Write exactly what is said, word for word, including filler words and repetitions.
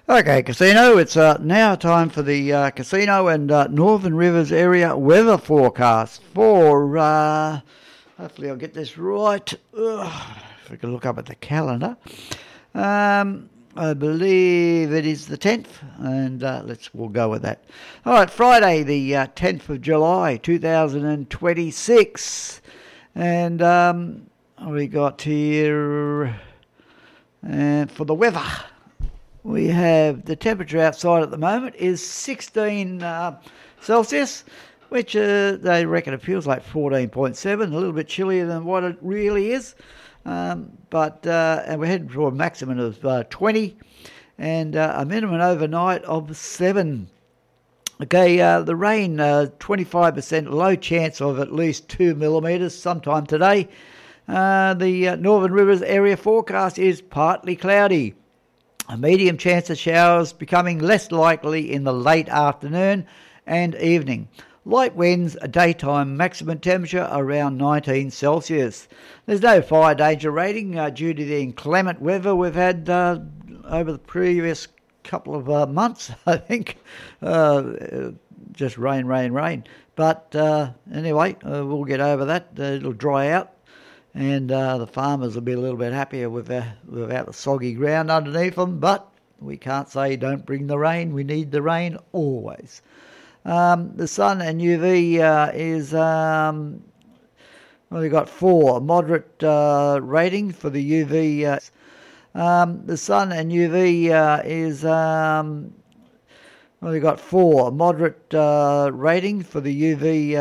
Okay, Casino, it's uh, now time for the uh, Casino and uh, Northern Rivers area weather forecast for, uh, hopefully I'll get this right, Ugh, if we can look up at the calendar. Um, I believe it is the tenth, and uh, let's we'll go with that. All right, Friday, the uh, tenth of July, two thousand twenty-six, and um, we got here, and for the weather, we have the temperature outside at the moment is sixteen uh, Celsius, which uh, they reckon it feels like fourteen point seven, a little bit chillier than what it really is. Um, but uh, and we're heading for a maximum of uh, twenty and uh, a minimum overnight of seven. Okay, uh, the rain, uh, twenty-five percent low chance of at least two millimetres sometime today. Uh, the uh, Northern Rivers area forecast is partly cloudy. A medium chance of showers becoming less likely in the late afternoon and evening. Light winds, a daytime maximum temperature around nineteen Celsius. There's no fire danger rating uh, due to the inclement weather we've had uh, over the previous couple of uh, months, I think. Uh, just rain, rain, rain. But uh, anyway, uh, we'll get over that. Uh, it'll dry out, and uh, the farmers will be a little bit happier with, uh, without the soggy ground underneath them. But we can't say don't bring the rain. We need the rain always. Um, the sun and U V uh, is, um, well, we've got four, moderate uh, rating for the U V. Uh, um, the sun and U V uh, is, um, well, we've got four, moderate uh, rating for the U V. Uh,